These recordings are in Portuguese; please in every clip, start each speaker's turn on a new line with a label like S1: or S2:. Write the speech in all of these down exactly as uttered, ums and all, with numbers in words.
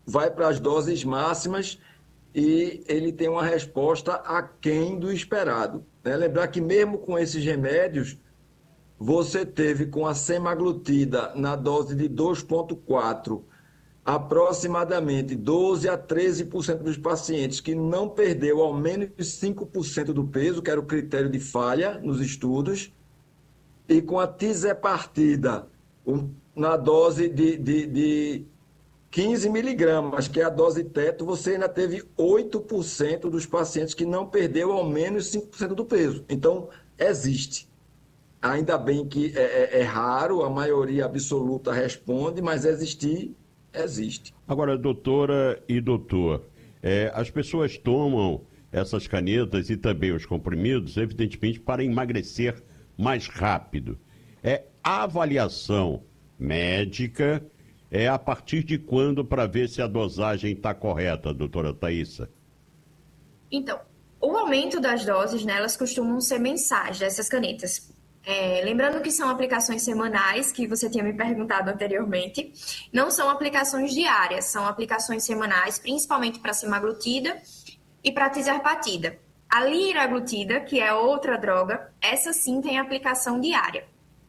S1: vai para as doses máximas e ele tem uma resposta aquém do esperado, né? Lembrar que mesmo com esses remédios, você teve com a semaglutida na dose de dois vírgula quatro, aproximadamente doze a treze por cento dos pacientes que não perdeu ao menos cinco por cento do peso, que era o critério de falha nos estudos, e com a tirzepatida um, na dose de, de, de quinze miligramas, que é a dose teto, você ainda teve oito por cento dos pacientes que não perdeu ao menos cinco por cento do peso. Então, existe. Ainda bem que é, é, é raro, a maioria absoluta responde, mas existir, existe.
S2: Agora, doutora e doutor, é, as pessoas tomam essas canetas e também os comprimidos, evidentemente, para emagrecer mais rápido. É a avaliação médica é a partir de quando para ver se a dosagem está correta, doutora Thaisa?
S3: Então, o aumento das doses, né, elas costumam ser mensais dessas canetas. É, lembrando que são aplicações semanais, que você tinha me perguntado anteriormente, não são aplicações diárias, são aplicações semanais, principalmente para semaglutida e para tirzepatida. A liraglutida, que é outra droga, essa sim tem aplicação diária.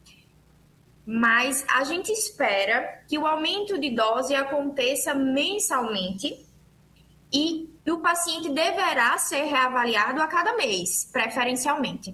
S3: Mas a gente espera que o aumento de dose aconteça mensalmente e o paciente deverá ser reavaliado a cada mês, preferencialmente.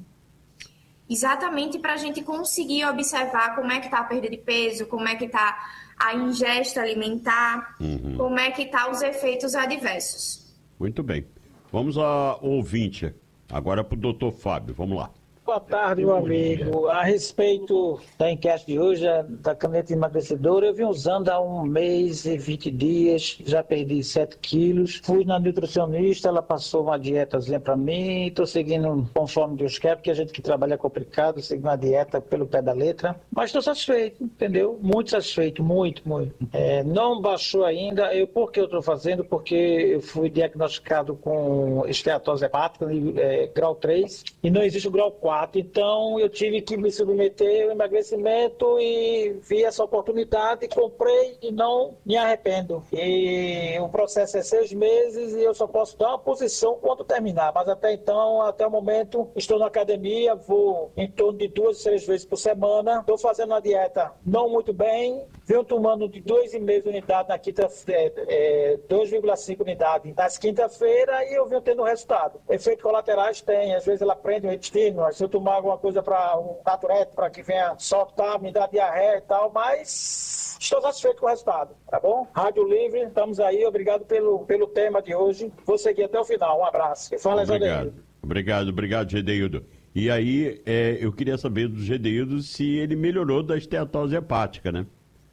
S3: Exatamente para a gente conseguir observar como é que está a perda de peso, como é que está a ingesta alimentar, uhum. como é que estão os efeitos adversos.
S2: Muito bem. Vamos ao ouvinte, agora para o doutor Fábio, vamos lá.
S4: Boa tarde, meu amigo. A respeito da enquete de hoje, da caneta emagrecedora, eu vim usando há um mês e vinte dias, já perdi sete quilos. Fui na nutricionista, ela passou uma dietazinha para mim, estou seguindo conforme Deus quer, porque a gente que trabalha é complicado, seguindo a dieta pelo pé da letra. Mas estou satisfeito, entendeu? Muito satisfeito, muito, muito. É, não baixou ainda. Eu, por que eu estou fazendo? Porque eu fui diagnosticado com esteatose hepática, é, grau três, e não existe o grau quatro. Então eu tive que me submeter ao emagrecimento e vi essa oportunidade, comprei e não me arrependo. E o processo é seis meses e eu só posso dar uma posição quando terminar. Mas até então, até o momento, estou na academia, vou em torno de duas, três vezes por semana. Estou fazendo uma dieta não muito bem, venho tomando de dois vírgula cinco unidades na quinta, é, dois vírgula cinco unidades nas quinta-feira e eu venho tendo resultado. Efeitos colaterais tem, às vezes ela prende o intestino, se eu tomar alguma coisa para um naturete, para que venha soltar, me dar diarreia e tal, mas estou satisfeito com o resultado, tá bom? Rádio Livre, estamos aí, obrigado pelo, pelo tema de hoje. Vou seguir até o final, um abraço. Que fala,
S2: obrigado.
S4: Gedeildo.
S2: Obrigado, obrigado, Gedeildo. E aí, é, eu queria saber do Gedeildo se ele melhorou da esteatose hepática, né?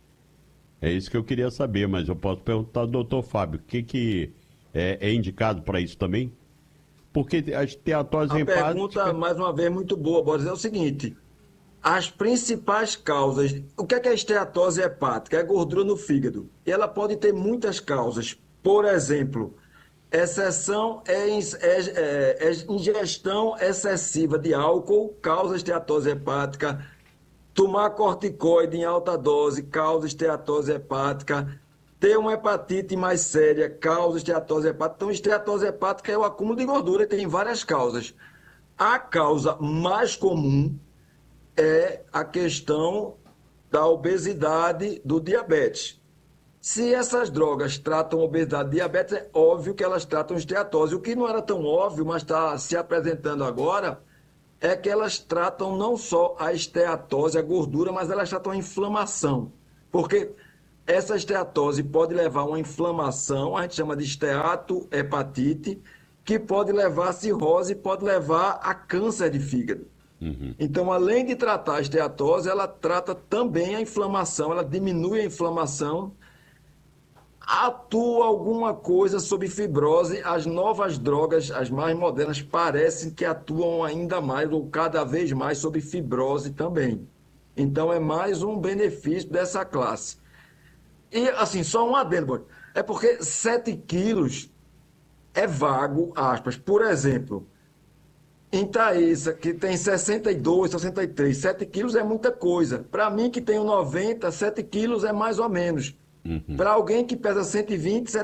S2: É isso que eu queria saber, mas eu posso perguntar ao doutor Fábio, o que, que é, é indicado para isso também? Porque a esteatose hepática...
S1: A pergunta, mais uma vez, muito boa, Boris, é o seguinte: as principais causas... O que é, que é a esteatose hepática? É gordura no fígado. E ela pode ter muitas causas. Por exemplo, exceção é, é, é, é ingestão excessiva de álcool, causa esteatose hepática. Tomar corticoide em alta dose, causa esteatose hepática. Ter uma hepatite mais séria, causa esteatose hepática. Então, esteatose hepática é o acúmulo de gordura e tem várias causas. A causa mais comum é a questão da obesidade, do diabetes. Se essas drogas tratam obesidade e diabetes, é óbvio que elas tratam esteatose. O que não era tão óbvio, mas está se apresentando agora, é que elas tratam não só a esteatose, a gordura, mas elas tratam a inflamação. Porque essa esteatose pode levar a uma inflamação, a gente chama de esteatohepatite, que pode levar a cirrose, pode levar a câncer de fígado. Uhum. Então, além de tratar a esteatose, ela trata também a inflamação, ela diminui a inflamação, atua alguma coisa sobre fibrose. As novas drogas, as mais modernas, parecem que atuam ainda mais, ou cada vez mais, sobre fibrose também. Então, é mais um benefício dessa classe. E, assim, só um adendo, é porque sete quilos é vago, aspas. Por exemplo, em Thaisa, que tem sessenta e dois, sessenta e três, sete quilos é muita coisa. Para mim, que tenho noventa, sete quilos é mais ou menos. Uhum. Para alguém que pesa cento e vinte,